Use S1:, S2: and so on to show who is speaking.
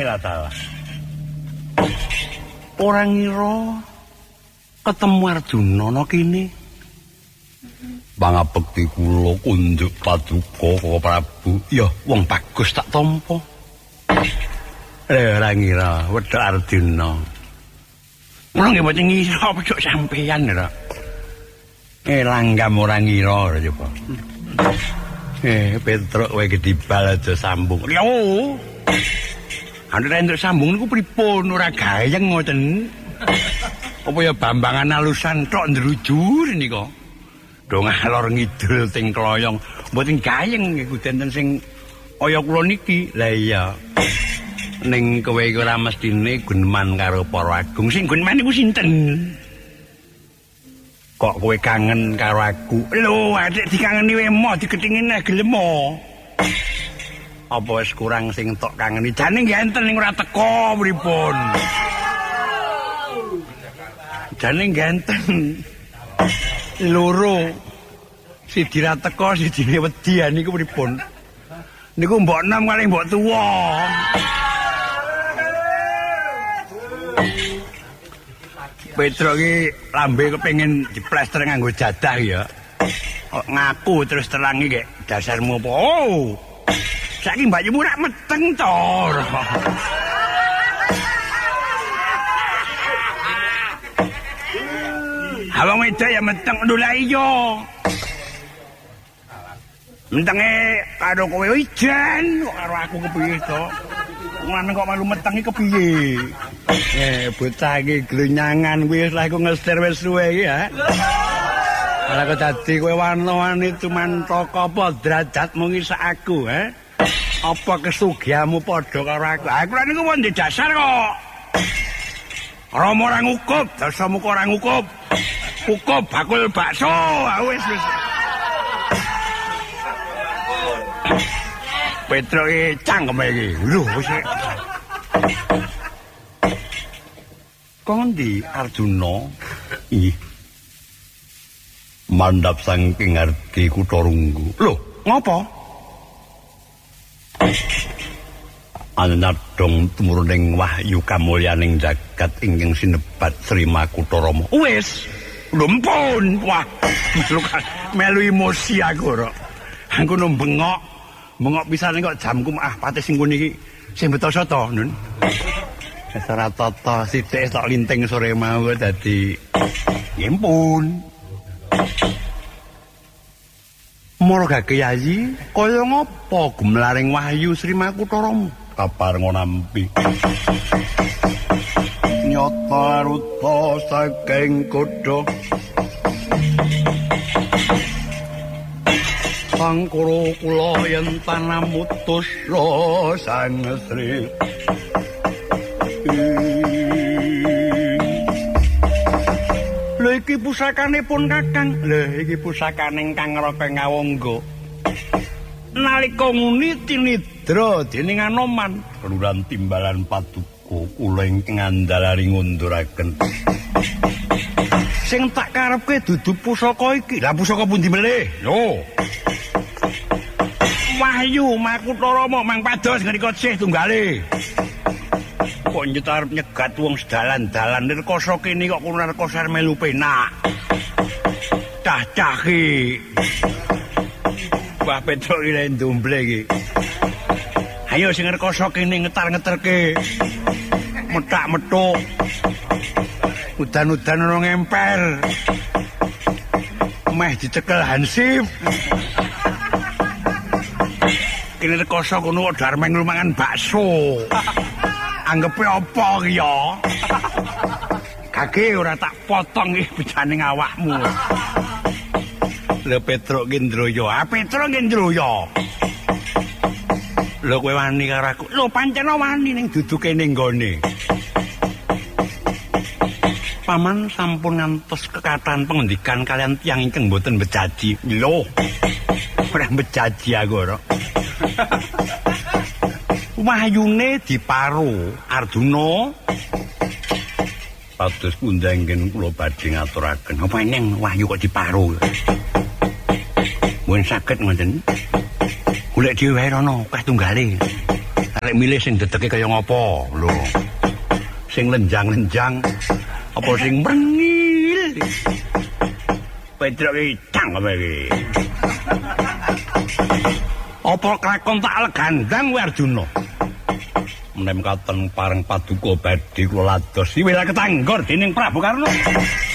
S1: ora dalah. Ora ngira ketemu Arjuna ana kene. Pangabekti kula kunjuk paduka Koko Prabu. Ya wong bagus tak tampa. Ora ngira wedhok Arjuna. Kula nggih mboten ngira wedhok sampeyan lho. Langgam ora ngira coba. Petruk kowe gedibal aja sambung. Yo. Ane entuk sambung niku pripun ora gayeng ngoten. Apa ya bambangan alusan tok ndrujur nika. Do ngalor ngidul teng kloyong mboten gayeng niku denten sing kaya kula niki. Lah iya. Ning kowe iku ora mestine guneman karo para agung. Sing guneman niku sinten? Kok kowe kangen karo aku? Lho, adik dikangeni wae mo diketingin gelem mo. Apa wis kurang sing tok kangeni? Jane nggih enten ning ora teko pripun? Jane nggih enten. Loro. Siji ra teko, siji wedi niku pripun? Niku mbok enom kali mbok tuwa. Petro iki lambe kepengin diplester nganggo jadah ya. Kok ngaku terus terang iki dasarmu apa? Oh. Saiki mbakyumu rak meteng to. Abang wedok ya meteng lho lah iya. Mentenge karo kowe ijen kok karo aku kepiye to? Ngono kok malu meteng iki kepiye? Bocah iki glunyangan kuwi lah iku ngestir wis suwe iki ya. Ala kok dadi kowe warna-warni tumantaka apa derajatmu iki sak aku, Apa kesugihanmu padha karo aku? Aku lha niku wong dasar kok. Rama ora ngukup, dasamu kok ora ngukup. Ukup bakul bakso, wis. Petro iki cangkeme iki. Lho wis. Kondi Arjuna iki mandhap saking ngarti Kutha Runggu. Lho, ngopo? Anadong tumuruning wahyu kamulyaning jagat ingkang sinebat Sri Makutharama. Wis, lumpun. Wah, melu emosi aku ora. Aku no bengok pisan kok jamku pate sing ngene iki sing betoso to, Nun. Wis ora tata sithik tok linting sore mau dadi ngimpun. Marga Kyai kaya ngapa gumlaring wahyu Sri Makutharama kaparenga nampi. Nyata ruta saking kutha Sangkara kula yen tanamutus sang Sri. Lha iki pusakanipun Kakang. Lha iki pusakaning Kang Raka Ngawangga. Nalika muni tinidra dening Anoman, keluran timbalan paduka kula ingkang andalaring ngunduraken. Sing tak karepke dudu pusaka iki. Lah pusaka pundi melih? Yo. Wahyu Makutharama mang pados ngrika sih tunggale. Kok nyetar nyegat wong sedalan-dalan Nirkasa kene kok kulo Nirkasa melu penak. Cah-cah iki. Wah Petro iki ndomble iki. Ayo sing Nirkasa kene ngetar-ngeterke. Metak-metuk. Udan-udan ora ngempel. Meh dicekel hansip. Kene Nirkasa kono kok darmeng lumangan bakso. Anggepe apa ki ya? Kage ora tak potong iki bejaning awakmu. Lho Petruk ki ndroyo. Petruk ki ndroyo. Lho kowe wani karo aku. Lho pancen wani ning duduke ning nggone. Paman sampun ngantos kekathah pengendikan kalian tiyang ingkang boten bejaji. Lho. Ora bejaji aku ora. Wahyune diparo Arjuna pados kundangken kula badhe ngaturaken apa eneng wahyu kok diparo mboten saged ngoten golek dhewe wae rono kabeh tunggale lek milih sing dedeke kaya ngopo lho. Sing lenjang-lenjang apa sing mrengil. Petruk iki cang apa iki? Apa kelakon tak legandang kowe Arjuna? Menem katon pareng paduka badhe kula lados siwila ketanggor dening Prabu Karna.